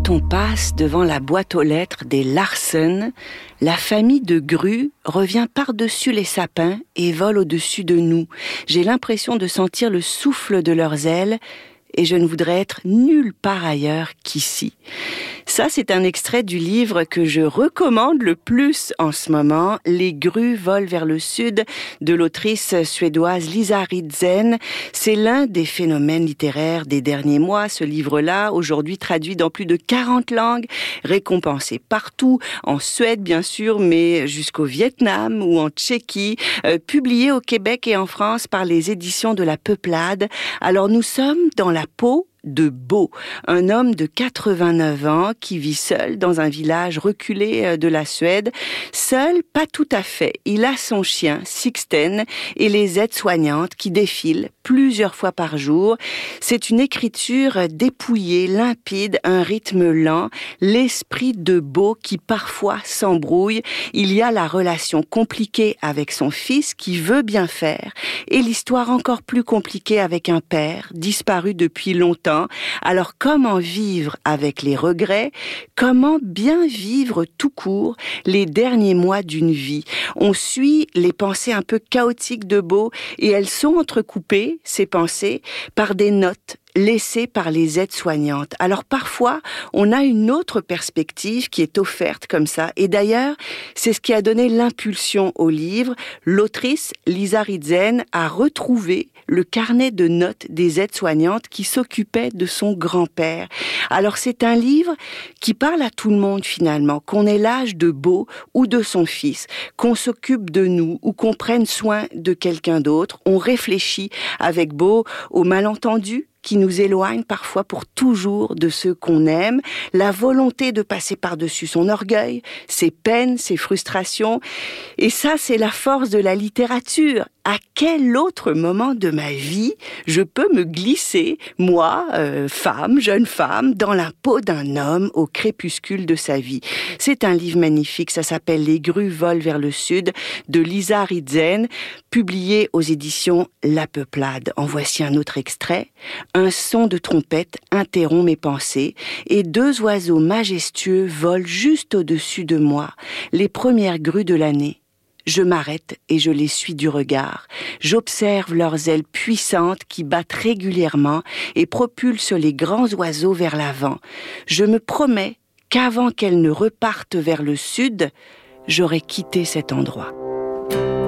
Quand on passe devant la boîte aux lettres des Larsen, la famille de grues revient par-dessus les sapins et vole au-dessus de nous. J'ai l'impression de sentir le souffle de leurs ailes et je ne voudrais être nulle part ailleurs qu'ici. Ça, c'est un extrait du livre que je recommande le plus en ce moment, Les grues volent vers le sud, de l'autrice suédoise Lisa Ritzen. C'est l'un des phénomènes littéraires des derniers mois, ce livre-là, aujourd'hui traduit dans plus de 40 langues, récompensé partout, en Suède bien sûr, mais jusqu'au Vietnam ou en Tchéquie, publié au Québec et en France par les éditions de La Peuplade. Alors nous sommes dans la peau de Bo, un homme de 89 ans qui vit seul dans un village reculé de la Suède. Seul, pas tout à fait. Il a son chien, Sixten, et les aides-soignantes qui défilent plusieurs fois par jour. C'est une écriture dépouillée, limpide, un rythme lent, l'esprit de Bo qui parfois s'embrouille. Il y a la relation compliquée avec son fils qui veut bien faire et l'histoire encore plus compliquée avec un père disparu depuis longtemps. Alors comment vivre avec les regrets? Comment bien vivre tout court les derniers mois d'une vie? On suit les pensées un peu chaotiques de Bo et elles sont entrecoupées, ces pensées, par des notes laissées par les aides-soignantes. Alors parfois, on a une autre perspective qui est offerte comme ça. Et d'ailleurs, c'est ce qui a donné l'impulsion au livre. L'autrice, Lisa Ritzen, a retrouvé le carnet de notes des aides-soignantes qui s'occupaient de son grand-père. Alors c'est un livre qui parle à tout le monde finalement, qu'on ait l'âge de Bo ou de son fils, qu'on s'occupe de nous ou qu'on prenne soin de quelqu'un d'autre. On réfléchit avec Bo aux malentendus qui nous éloigne parfois pour toujours de ceux qu'on aime, la volonté de passer par-dessus son orgueil, ses peines, ses frustrations. Et ça, c'est la force de la littérature. À quel autre moment de ma vie je peux me glisser, moi, femme, jeune femme, dans la peau d'un homme au crépuscule de sa vie? C'est un livre magnifique, ça s'appelle Les grues volent vers le sud, de Lisa Ritzen, publié aux éditions La Peuplade. En voici un autre extrait. Un son de trompette interrompt mes pensées et deux oiseaux majestueux volent juste au-dessus de moi, les premières grues de l'année. Je m'arrête et je les suis du regard. J'observe leurs ailes puissantes qui battent régulièrement et propulsent les grands oiseaux vers l'avant. Je me promets qu'avant qu'elles ne repartent vers le sud, j'aurai quitté cet endroit.